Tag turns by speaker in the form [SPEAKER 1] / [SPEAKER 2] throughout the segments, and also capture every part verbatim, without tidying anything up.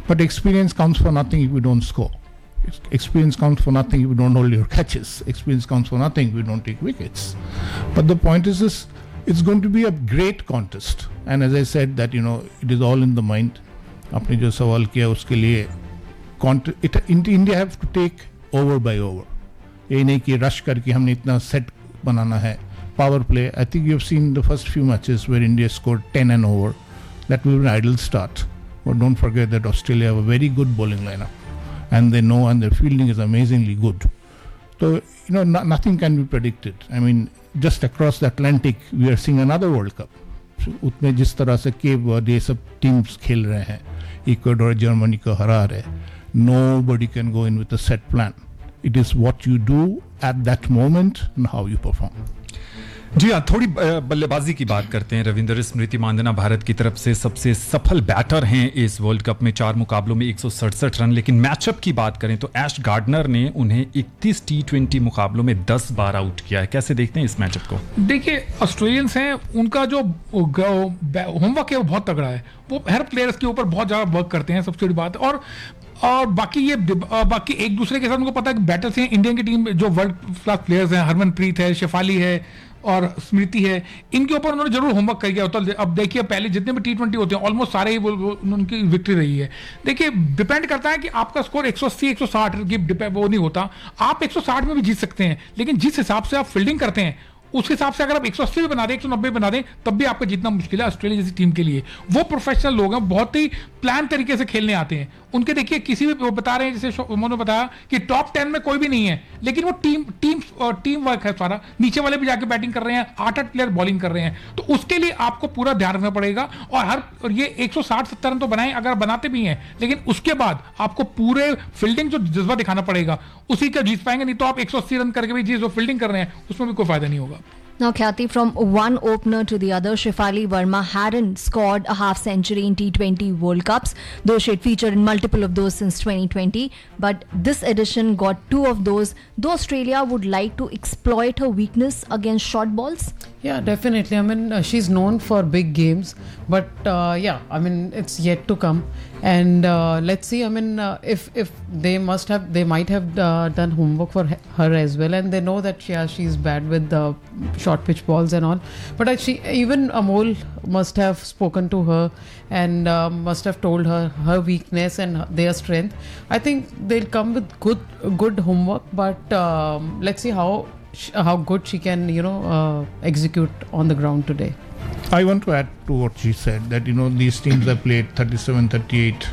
[SPEAKER 1] But experience counts for nothing if you don't score. Experience counts for nothing if you don't hold your catches. Experience counts for nothing if you don't take wickets. But the point is this, it's going to be a great contest. And as I said that, you know, it is all in the mind. आपने जो सवाल किया उसके लिए it, India have to take over by over. ये नहीं कि rush करके हमने इतना set बनाना है. Power play. I think you have seen the first few matches where India scored ten and over. That will be an ideal start. But don't forget that Australia have a very good bowling lineup. And they know, and their fielding is amazingly good. So, you know, no, nothing can be predicted. I mean, just across the Atlantic, we are seeing another World Cup. So, utme jis tarah se Cape Verde ye sab teams khel rahe hain, Ecuador, Germany ko hara rahe, nobody can go in with a set plan. It is what you do at that moment and how you perform.
[SPEAKER 2] जी हाँ, थोड़ी बल्लेबाजी की बात करते हैं। रविंद्र स्मृति मांदना भारत की तरफ से सबसे सफल बैटर हैं इस वर्ल्ड कप में, चार मुकाबलों में एक सौ सड़सठ रन। लेकिन मैचअप की बात करें तो एश गार्डनर ने उन्हें इकतीस टी ट्वेंटी मुकाबलों में दस बार आउट किया है। कैसे देखते हैं इस मैचअप को?
[SPEAKER 3] देखिए, ऑस्ट्रेलियंस हैं, उनका जो होमवर्क है वो बहुत तगड़ा है। वो हर प्लेयर्स के ऊपर बहुत ज़्यादा वर्क करते हैं, सबसे बड़ी बात। और और बाकी ये बाकी एक दूसरे के साथ उनको पता है कि बैटर्स हैं इंडियन की टीम जो वर्ल्ड क्लास प्लेयर्स हैं, हरमनप्रीत है, शेफाली है और स्मृति है, इनके ऊपर उन्होंने जरूर होमवर्क कर गया होता है। अब देखिए, पहले जितने भी टी ट्वेंटी होते हैं ऑलमोस्ट सारे ही वो, वो उनकी विक्ट्री रही है। देखिए, डिपेंड करता है कि आपका स्कोर एक सौ अस्सी एक सौ साठ की वो नहीं होता। आप एक सौ साठ में भी जीत सकते हैं, लेकिन जिस हिसाब से आप फील्डिंग करते हैं उस हिसाब से अगर आप एक सौ अस्सी भी बना दें, एक सौ नब्बे बना दें, तब भी आपका जीतना मुश्किल है ऑस्ट्रेलिया जैसी टीम के लिए। वो प्रोफेशनल लोग हैं, बहुत ही प्लान तरीके से खेलने आते हैं। उनके देखिए, किसी भी वो बता रहे हैं, जैसे उन्होंने बताया कि टॉप टेन में कोई भी नहीं है, लेकिन वो टीम टीम टीम वर्क है सारा। नीचे वाले भी जाके बैटिंग कर रहे हैं, आठ आठ प्लेयर बॉलिंग कर रहे हैं, तो उसके लिए आपको पूरा ध्यान रखना पड़ेगा। और हर और ये एक सौ साठ सत्तर रन तो बनाए, अगर बनाते भी हैं, लेकिन उसके बाद आपको पूरे फील्डिंग जो जज्बा दिखाना पड़ेगा, उसी का जीत पाएंगे। नहीं तो आप एक सौ अस्सी रन करके भी जिस जो फील्डिंग कर रहे हैं उसमें भी कोई फायदा नहीं होगा।
[SPEAKER 4] Now, Khyati, from one opener to the other, Shefali Verma hadn't scored a half century in T twenty World Cups, though she had featured in multiple of those since twenty twenty. But this edition got two of those. Though Australia would like to exploit her weakness against short balls?
[SPEAKER 5] Yeah, definitely. I mean, uh, she's known for big games, but uh, yeah, I mean, it's yet to come. And uh, let's see. I mean, uh, if if they must have, they might have uh, done homework for her as well, and they know that yeah, she's bad with the short pitch balls and all. But uh, she, even Amol must have spoken to her and uh, must have told her her weakness and their strength. I think they'll come with good good homework, but um, let's see how how good she can, you know, uh, execute on the ground today.
[SPEAKER 1] I want to add to what she said that, you know, these teams have played thirty-seven, thirty-eight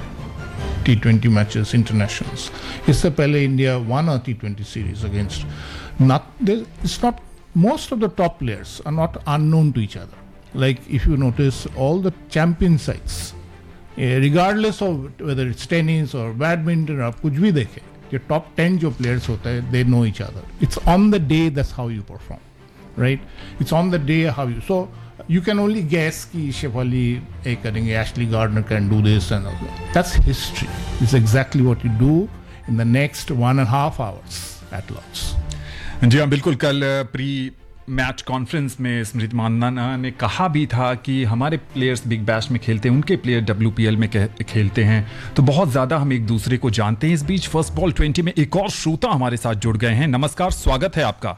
[SPEAKER 1] T twenty matches, internationals. इससे पहले India won a T twenty series against. Not it's not most of the top players are not unknown to each other. Like if you notice, all the champion sides, regardless of whether it's tennis or badminton or कुछ भी देखें, कि top ten जो players होते हैं, they know each other. It's on the day that's how you perform, right? It's on the day how you so. You can only guess कि शेफाली ए करेंगे, Ashley Gardner can do this and all that. That's history. It's exactly what you do in the next one and a half hours at Lords.
[SPEAKER 2] जी हाँ, बिल्कुल। कल pre match conference में स्मृति मांदना ने कहा भी था कि हमारे प्लेयर्स बिग बैश में खेलते हैं, उनके प्लेयर डब्ल्यू पी एल में खेलते हैं, तो बहुत ज़्यादा हम एक दूसरे को जानते हैं। इस बीच फर्स्ट बॉल ट्वेंटी में एक और श्रोता हमारे साथ जुड़ गए हैं। नमस्कार, स्वागत है आपका।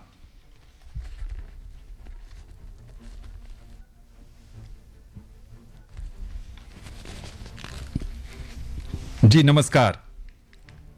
[SPEAKER 2] जी नमस्कार।